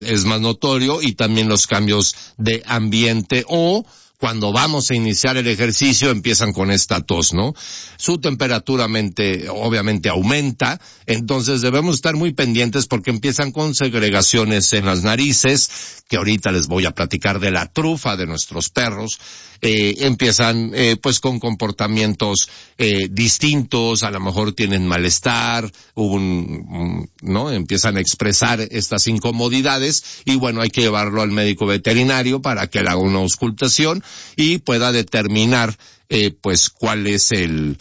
es más notorio, y también los cambios de ambiente, o cuando vamos a iniciar el ejercicio empiezan con esta tos, ¿no? Su temperatura obviamente aumenta, entonces debemos estar muy pendientes porque empiezan con segregaciones en las narices, que ahorita les voy a platicar de la trufa de nuestros perros. Empiezan pues con comportamientos distintos, a lo mejor tienen malestar, ¿no? Empiezan a expresar estas incomodidades, y bueno, hay que llevarlo al médico veterinario para que le haga una auscultación y pueda determinar pues cuál es el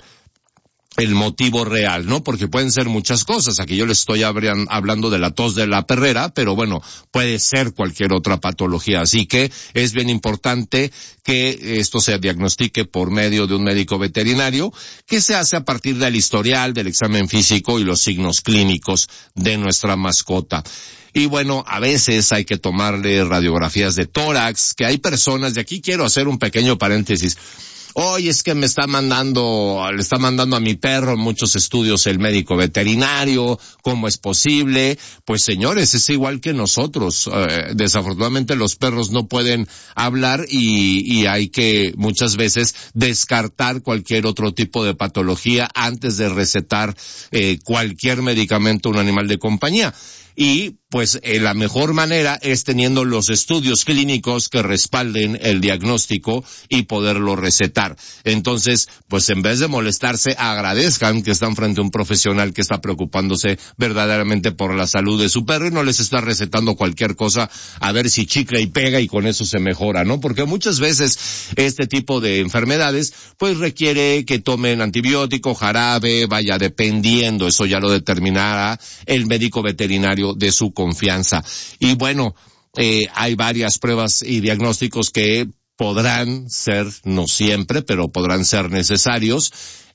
motivo real, ¿no? Porque pueden ser muchas cosas. Aquí yo les estoy hablando de la tos de la perrera, pero bueno, puede ser cualquier otra patología. Así que es bien importante que esto se diagnostique por medio de un médico veterinario, que se hace a partir del historial, del examen físico y los signos clínicos de nuestra mascota. Y bueno, a veces hay que tomarle radiografías de tórax, que hay personas, de aquí quiero hacer un pequeño paréntesis. Oye, es que le está mandando a mi perro muchos estudios el médico veterinario, ¿cómo es posible? Pues señores, es igual que nosotros. Desafortunadamente los perros no pueden hablar y hay que muchas veces descartar cualquier otro tipo de patología antes de recetar cualquier medicamento a un animal de compañía. Y pues la mejor manera es teniendo los estudios clínicos que respalden el diagnóstico y poderlo recetar. Entonces, pues en vez de molestarse, agradezcan que están frente a un profesional que está preocupándose verdaderamente por la salud de su perro y no les está recetando cualquier cosa a ver si chicle y pega y con eso se mejora, ¿no? Porque muchas veces este tipo de enfermedades pues requiere que tomen antibiótico, jarabe, vaya dependiendo, eso ya lo determinará el médico veterinario de su confianza. Y bueno, hay varias pruebas y diagnósticos que podrán ser, no siempre, pero podrán ser necesarios,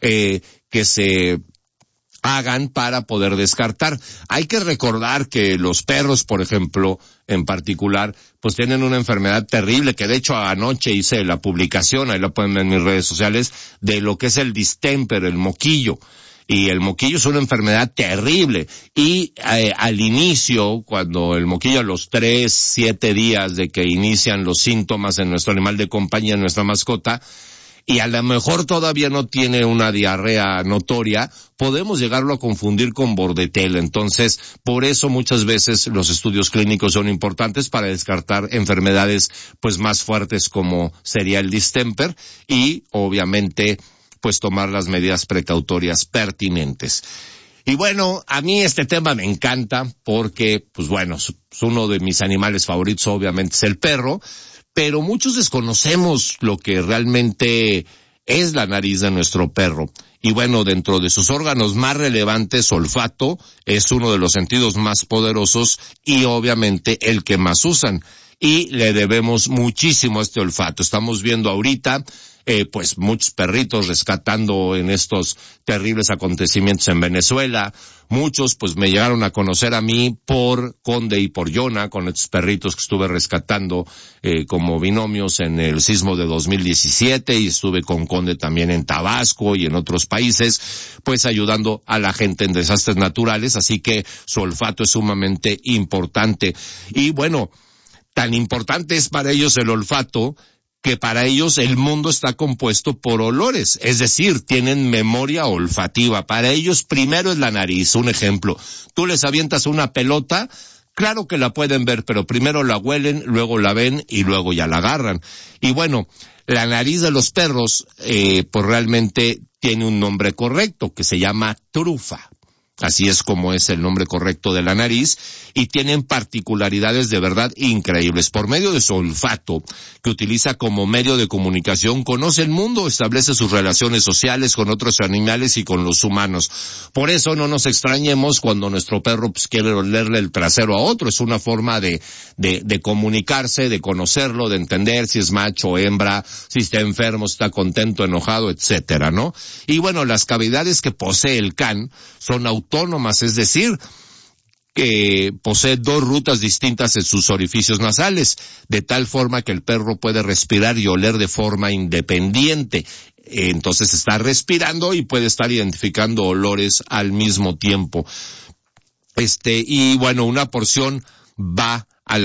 que se hagan para poder descartar. Hay que recordar que los perros, por ejemplo, en particular, pues tienen una enfermedad terrible, que de hecho anoche hice la publicación, ahí la pueden ver en mis redes sociales, de lo que es el distemper, el moquillo. Y el moquillo es una enfermedad terrible. Y al inicio, cuando el moquillo a los 3-7 días de que inician los síntomas en nuestro animal de compañía, en nuestra mascota, y a lo mejor todavía no tiene una diarrea notoria, podemos llegarlo a confundir con bordetela. Entonces, por eso muchas veces los estudios clínicos son importantes para descartar enfermedades pues más fuertes como sería el distemper y obviamente pues tomar las medidas precautorias pertinentes. Y bueno, a mí este tema me encanta porque, pues bueno, es uno de mis animales favoritos, obviamente es el perro, pero muchos desconocemos lo que realmente es la nariz de nuestro perro. Y bueno, dentro de sus órganos más relevantes, olfato es uno de los sentidos más poderosos y obviamente el que más usan. Y le debemos muchísimo a este olfato. Estamos viendo ahorita pues muchos perritos rescatando en estos terribles acontecimientos en Venezuela. Muchos pues me llegaron a conocer a mí por Conde y por Yona, con estos perritos que estuve rescatando como binomios en el sismo de 2017, y estuve con Conde también en Tabasco y en otros países, pues ayudando a la gente en desastres naturales, así que su olfato es sumamente importante. Y bueno, tan importante es para ellos el olfato que para ellos el mundo está compuesto por olores, es decir, tienen memoria olfativa. Para ellos primero es la nariz. Un ejemplo, tú les avientas una pelota, claro que la pueden ver, pero primero la huelen, luego la ven y luego ya la agarran. Y bueno, la nariz de los perros pues realmente tiene un nombre correcto que se llama trufa. Así es como es el nombre correcto de la nariz, y tienen particularidades de verdad increíbles. Por medio de su olfato, que utiliza como medio de comunicación, conoce el mundo, establece sus relaciones sociales con otros animales y con los humanos. Por eso no nos extrañemos cuando nuestro perro pues, quiere olerle el trasero a otro. Es una forma de comunicarse, de conocerlo, de entender si es macho o hembra, si está enfermo, si está contento, enojado, etcétera, ¿no? Y bueno, las cavidades que posee el can son autónomas, es decir, que posee 2 rutas distintas en sus orificios nasales, de tal forma que el perro puede respirar y oler de forma independiente. Entonces está respirando y puede estar identificando olores al mismo tiempo. Y bueno, una porción va